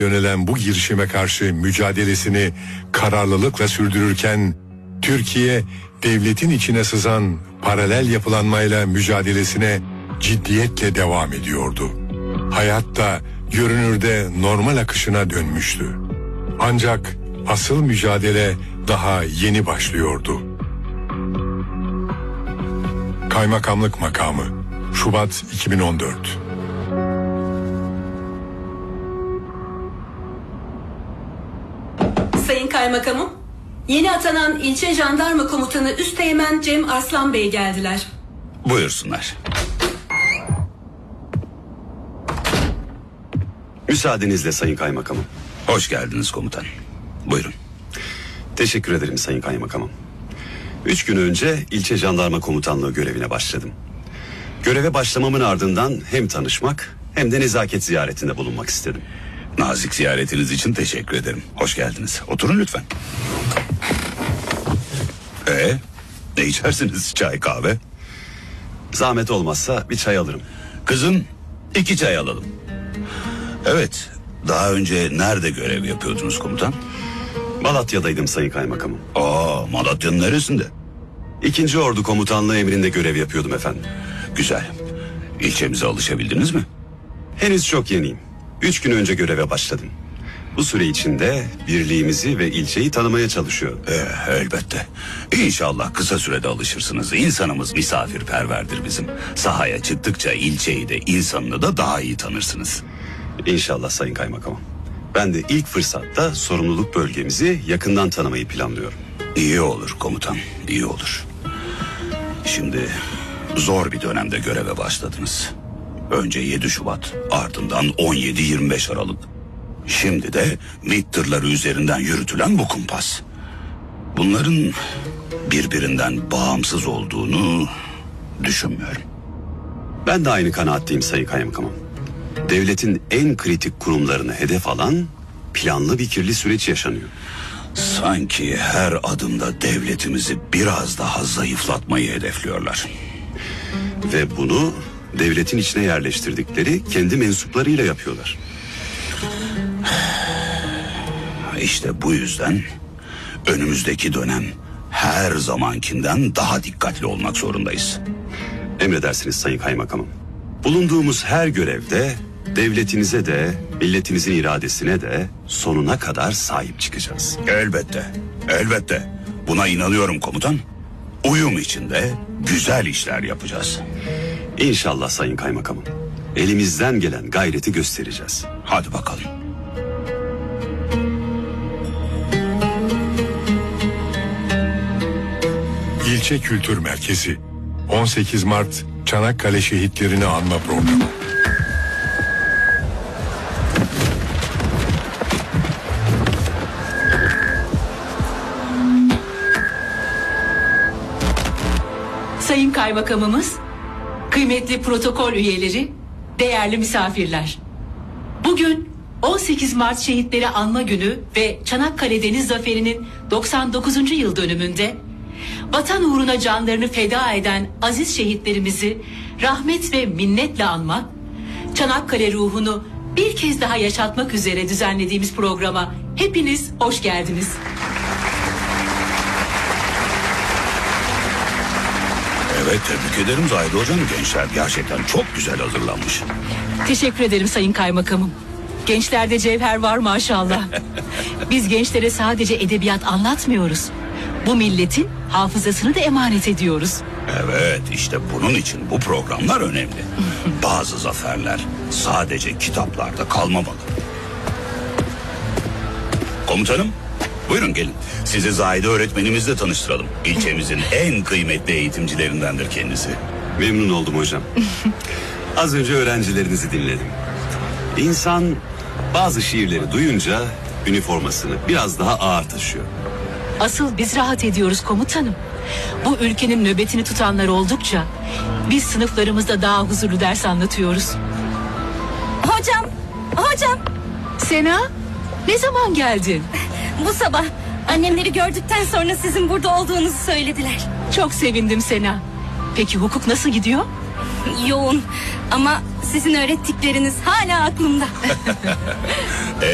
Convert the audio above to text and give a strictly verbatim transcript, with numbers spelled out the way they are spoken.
yönelen bu girişime karşı mücadelesini kararlılıkla sürdürürken, Türkiye devletin içine sızan paralel yapılanmayla mücadelesine ciddiyetle devam ediyordu. Hayat da görünürde normal akışına dönmüştü. Ancak asıl mücadele daha yeni başlıyordu. Kaymakamlık makamı, Şubat iki bin on dört. Sayın Kaymakamım, yeni atanan ilçe jandarma komutanı Üsteğmen Cem Arslan Bey geldiler. Buyursunlar. Müsaadenizle Sayın Kaymakamım. Hoş geldiniz komutan. Buyurun. Teşekkür ederim Sayın Kaymakamım. Üç gün önce ilçe jandarma komutanlığı görevine başladım. Göreve başlamamın ardından hem tanışmak hem de nezaket ziyaretinde bulunmak istedim. Nazik ziyaretiniz için teşekkür ederim. Hoş geldiniz. Oturun lütfen. Ee, ne içersiniz? Çay, kahve? Zahmet olmazsa bir çay alırım. Kızım, iki çay alalım. Evet, daha önce nerede görev yapıyordunuz komutan? Malatya'daydım Sayın Kaymakamım. Aa, Malatya'nın neresinde? İkinci Ordu Komutanlığı emrinde görev yapıyordum efendim. Güzel. İlçemize alışabildiniz mi? Henüz çok yeniyim. Üç gün önce göreve başladım. Bu süre içinde birliğimizi ve ilçeyi tanımaya çalışıyorum. Ee, elbette. İnşallah kısa sürede alışırsınız. İnsanımız misafirperverdir bizim. Sahaya çıktıkça ilçeyi de insanını da daha iyi tanırsınız. İnşallah Sayın Kaymakamım. Ben de ilk fırsatta sorumluluk bölgemizi yakından tanımayı planlıyorum. İyi olur komutan, iyi olur. Şimdi zor bir dönemde göreve başladınız. Önce yedi Şubat, ardından on yedi yirmi beş Aralık. Şimdi de MİT tırları üzerinden yürütülen bu kumpas. Bunların birbirinden bağımsız olduğunu düşünmüyorum. Ben de aynı kanaatteyim Sayın Kaymakamım. Devletin en kritik kurumlarını hedef alan planlı bir kirli süreç yaşanıyor. Sanki her adımda devletimizi biraz daha zayıflatmayı hedefliyorlar. Ve bunu devletin içine yerleştirdikleri kendi mensuplarıyla yapıyorlar. İşte bu yüzden önümüzdeki dönem her zamankinden daha dikkatli olmak zorundayız. Emredersiniz Sayın Kaymakamım. Bulunduğumuz her görevde devletinize de milletimizin iradesine de sonuna kadar sahip çıkacağız. Elbette, elbette. Buna inanıyorum komutan. Uyum içinde güzel işler yapacağız. İnşallah Sayın Kaymakamım. Elimizden gelen gayreti göstereceğiz. Hadi bakalım. İlçe Kültür Merkezi, on sekiz Mart Çanakkale Şehitlerini Anma Programı. Sayın Kaymakamımız, kıymetli protokol üyeleri, değerli misafirler. Bugün on sekiz Mart Şehitleri Anma Günü ve Çanakkale Deniz Zaferi'nin doksan dokuzuncu yıl dönümünde vatan uğruna canlarını feda eden aziz şehitlerimizi rahmet ve minnetle anmak, Çanakkale ruhunu bir kez daha yaşatmak üzere düzenlediğimiz programa hepiniz hoş geldiniz. Evet, tebrik ederim Zahide Hocam. Gençler gerçekten çok güzel hazırlanmış. Teşekkür ederim Sayın Kaymakamım. Gençlerde cevher var maşallah. Biz gençlere sadece edebiyat anlatmıyoruz. Bu milletin hafızasını da emanet ediyoruz. Evet, işte bunun için bu programlar önemli. Bazı zaferler sadece kitaplarda kalmamalı. Komutanım, buyurun gelin. Sizi Zahide öğretmenimizle tanıştıralım. İlçemizin en kıymetli eğitimcilerindendir kendisi. Memnun oldum hocam. Az önce öğrencilerinizi dinledim. İnsan bazı şiirleri duyunca üniformasını biraz daha ağır taşıyor. Asıl biz rahat ediyoruz komutanım. Bu ülkenin nöbetini tutanlar oldukça biz sınıflarımızda daha huzurlu ders anlatıyoruz. Hocam, hocam. Sena, ne zaman geldin? Bu sabah annemleri gördükten sonra sizin burada olduğunuzu söylediler. Çok sevindim Sena. Peki hukuk nasıl gidiyor? Yoğun ama sizin öğrettikleriniz hala aklımda.